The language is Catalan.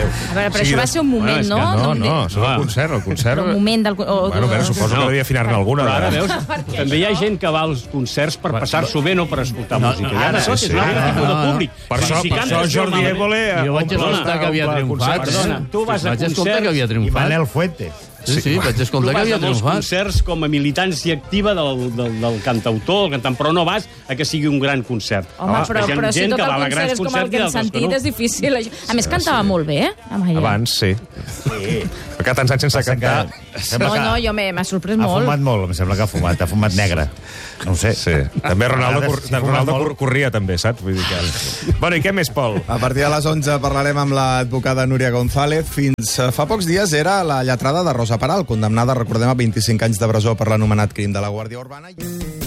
A veure, però això va ser un moment, no? No, això és el concert. Un moment del... Bueno, suposo que devia afinar-ne alguna. Però ara veus, també hi ha gent que va als concerts per passar-s'ho bé, no per escoltar música. I ara tot és un altre tipus de públic. Per això Jordi Évole... Jo vaig escoltar que havia triomfat. Perdona, tu vas a Vaig escoltar que havia I triomfat. Manel Fuentes. Sí, vaig Tu escoltar que vas havia a molts triomfat. concerts com a militància activa del cantautor, però no vas a que sigui un gran concert. Home, però si tot el concert és com el que hem sentit, és difícil. A més, cantava molt bé, Amaya. Abans, sí. Però cada tants anys sense cantar... No, jo m'ha sorprès Ha molt. fumat molt, em sembla que ha fumat negre. No ho sé. Sí. També Ronaldo corria, també, saps? Vull dir que... Bueno, i què més, Pol? A partir de les 11 parlarem amb l'advocada Núria González. Fins fa pocs dies era la lletrada de Rosa Peral, condemnada, recordem, a 25 anys de presó per l'anomenat crim de la Guàrdia Urbana.